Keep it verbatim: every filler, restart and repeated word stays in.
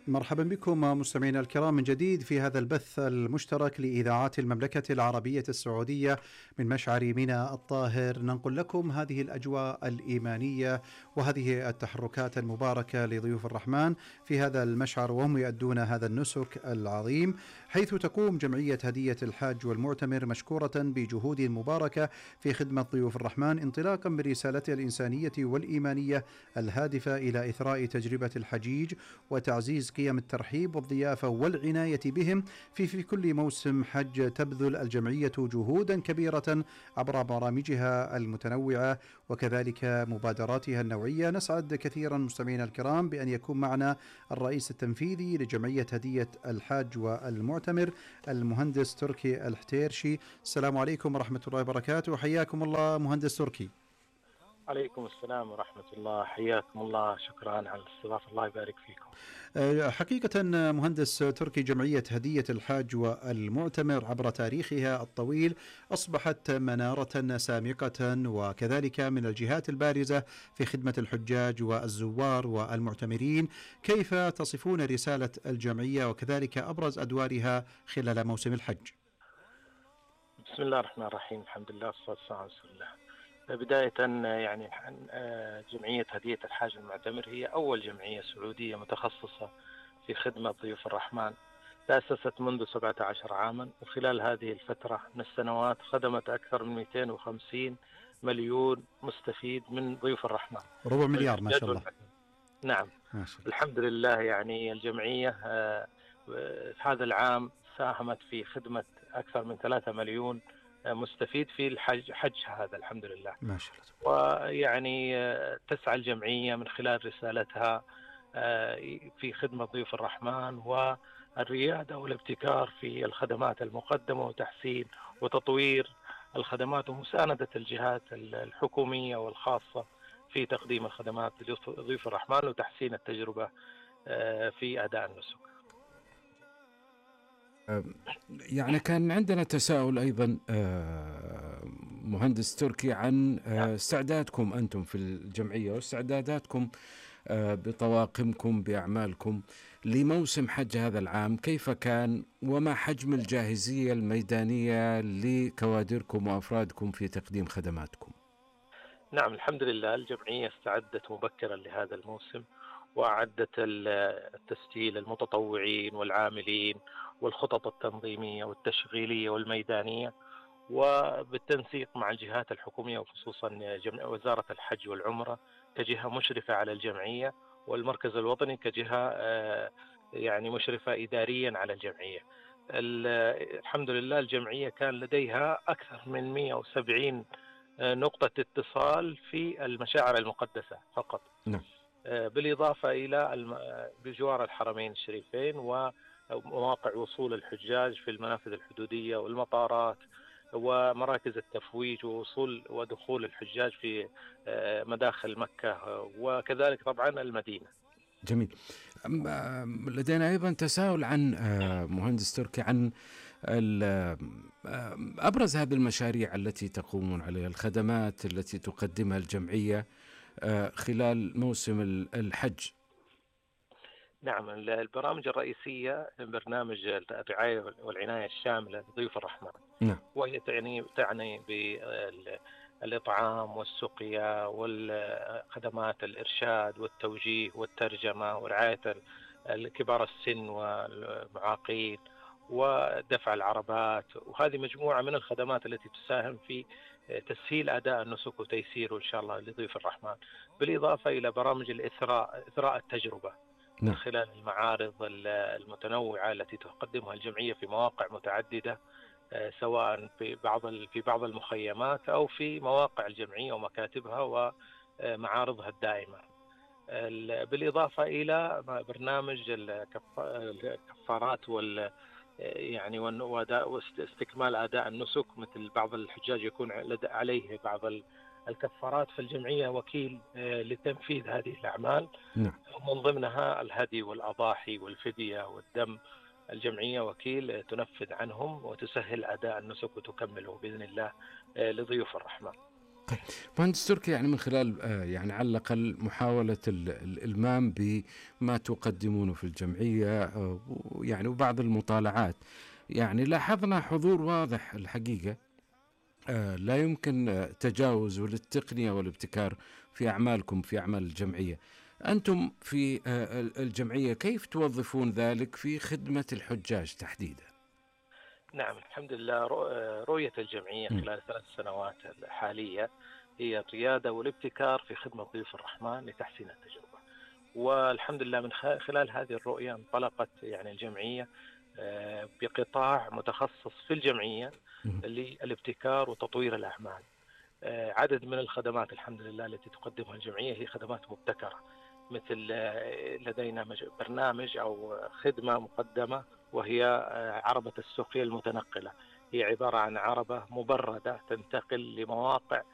مرحبا بكم مستمعينا الكرام من جديد في هذا البث المشترك لإذاعات المملكة العربية السعودية من مشعر ميناء الطاهر، ننقل لكم هذه الأجواء الإيمانية وهذه التحركات المباركة لضيوف الرحمن في هذا المشعر وهم يؤدون هذا النسك العظيم، حيث تقوم جمعية هدية الحاج والمعتمر مشكورة بجهود مباركة في خدمة ضيوف الرحمن، انطلاقا برسالتها الإنسانية والإيمانية الهادفة إلى إثراء تجربة الحجيج وتعزيز قيم الترحيب والضيافة والعناية بهم في في كل موسم حج. تبذل الجمعية جهودا كبيرة عبر برامجها المتنوعة وكذلك مبادراتها النوعية. نسعد كثيرا مستمعينا الكرام بأن يكون معنا الرئيس التنفيذي لجمعية هدية الحاج والمعتمر المهندس تركي الحتيرشي. السلام عليكم ورحمة الله وبركاته، حياكم الله مهندس تركي. عليكم السلام ورحمة الله، حياكم الله، شكرا على الاستضافة، الله يبارك فيكم. حقيقة مهندس تركي، جمعية هدية الحاج والمعتمر عبر تاريخها الطويل أصبحت منارة سامقة وكذلك من الجهات البارزة في خدمة الحجاج والزوار والمعتمرين. كيف تصفون رسالة الجمعية وكذلك أبرز أدوارها خلال موسم الحج؟ بسم الله الرحمن الرحيم، الحمد لله والصلاة والسلام على رسول الله. بداية يعني جمعية هدية الحاج والمعتمر هي أول جمعية سعودية متخصصة في خدمة ضيوف الرحمن، تأسست منذ سبعة عشر عاما، وخلال هذه الفترة من السنوات خدمت أكثر من مئتين وخمسين مليون مستفيد من ضيوف الرحمن، ربع مليار ما شاء الله. نعم ما شاء الله. الحمد لله. يعني الجمعية هذا العام ساهمت في خدمة أكثر من ثلاثة مليون مستفيد في الحج حج هذا، الحمد لله ما شاء الله. ويعني تسعى الجمعية من خلال رسالتها في خدمة ضيوف الرحمن والريادة والابتكار في الخدمات المقدمة وتحسين وتطوير الخدمات ومساندة الجهات الحكومية والخاصة في تقديم الخدمات لضيوف الرحمن وتحسين التجربة في أداء النسك. يعني كان عندنا تساؤل أيضا مهندس تركي عن استعدادكم أنتم في الجمعية واستعداداتكم بطواقمكم بأعمالكم لموسم حج هذا العام، كيف كان وما حجم الجاهزية الميدانية لكوادركم وأفرادكم في تقديم خدماتكم؟ نعم الحمد لله، الجمعية استعدت مبكرا لهذا الموسم وأعدت التسجيل المتطوعين والعاملين والخطط التنظيمية والتشغيلية والميدانية، وبالتنسيق مع الجهات الحكومية وخصوصا وزارة الحج والعمرة كجهة مشرفة على الجمعية، والمركز الوطني كجهة يعني مشرفة إداريا على الجمعية. الحمد لله الجمعية كان لديها أكثر من مئة وسبعين نقطة اتصال في المشاعر المقدسة فقط. نعم. بالإضافة إلى بجوار الحرمين الشريفين ومواقع وصول الحجاج في المنافذ الحدودية والمطارات ومراكز التفويج ووصول ودخول الحجاج في مداخل مكة وكذلك طبعا المدينة. جميل. لدينا أيضا تساؤل عن مهندس تركي عن أبرز هذه المشاريع التي تقومون عليها، الخدمات التي تقدمها الجمعية خلال موسم الحج. نعم، البرامج الرئيسية برنامج الرعاية والعناية الشاملة لضيوف الرحمن. نعم. وهي تعني تعني بالإطعام والسقيا والخدمات الإرشاد والتوجيه والترجمة ورعاية كبار السن والمعاقين ودفع العربات، وهذه مجموعة من الخدمات التي تساهم في تسهيل أداء النسك وتيسيره إن شاء الله لضيوف الرحمن، بالإضافة إلى برامج الإثراء إثراء التجربة من خلال المعارض المتنوعة التي تقدمها الجمعية في مواقع متعددة، سواء في بعض في بعض المخيمات أو في مواقع الجمعية ومكاتبها ومعارضها الدائمة، بالإضافة إلى برنامج الكفارات وال يعني واستكمال أداء النسك. مثل بعض الحجاج يكون عليه بعض الكفارات، فالجمعية وكيل لتنفيذ هذه الأعمال. نعم. من ضمنها الهدي والأضاحي والفدية والدم، الجمعية وكيل تنفذ عنهم وتسهل أداء النسك وتكمله بإذن الله لضيوف الرحمن. طيب مهندس تركي، يعني من خلال آه، يعني على الأقل محاولة ال- الإلمام بما تقدمونه في الجمعية، آه، يعني وبعض المطالعات، يعني لاحظنا حضور واضح الحقيقة، آه، لا يمكن آه، تجاوزه للتقنية والابتكار في أعمالكم، في أعمال الجمعية. أنتم في آه، ال- الجمعية كيف توظفون ذلك في خدمة الحجاج تحديدا؟ نعم، الحمد لله. رؤ- رؤية الجمعية م. خلال الثلاث سنوات الحالية هي الريادة والابتكار في خدمة ضيوف الرحمن لتحسين التجربة. والحمد لله من خ- خلال هذه الرؤية انطلقت يعني الجمعية آه، بقطاع متخصص في الجمعية م. للابتكار وتطوير الأعمال. آه، عدد من الخدمات الحمد لله التي تقدمها الجمعية هي خدمات مبتكرة، مثل آه، لدينا مج- برنامج أو خدمة مقدمة وهي آه، عربة السقيا المتنقلة. هي عبارة عن عربة مبردة تنتقل لمواقع